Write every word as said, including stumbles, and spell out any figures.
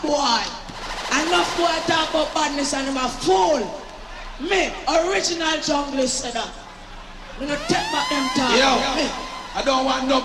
boy. Enough boy talk about badness and I'm a fool. Me, original jungle said that. I'm gonna take back them talk. Yo, me. I don't want no